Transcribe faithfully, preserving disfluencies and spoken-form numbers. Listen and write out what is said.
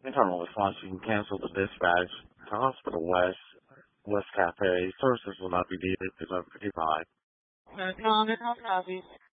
Internal response, you can cancel the dispatch to Hospital West, West Cafe. Services will not be needed to eleven fifty-five. No, no, no, copy.